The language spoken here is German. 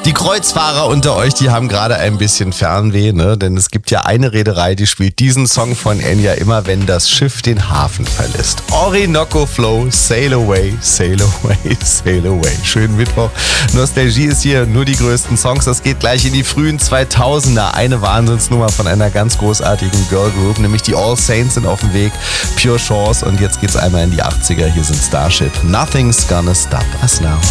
Die Kreuzfahrer unter euch, die haben gerade ein bisschen Fernweh, ne? Denn es gibt ja eine Reederei, die spielt diesen Song von Enya immer, wenn das Schiff den Hafen verlässt. Orinoco Flow, Sail Away, Sail Away, Sail Away. Schönen Mittwoch. Nostalgie ist hier, nur die größten Songs. Das geht gleich in die frühen 2000er. Eine Wahnsinnsnummer von einer ganz großartigen Girl Group, nämlich die All Saints sind auf dem Weg. Pure Chance. Und jetzt geht's einmal in die 80er. Hier sind Starship. Nothing's gonna stop us now.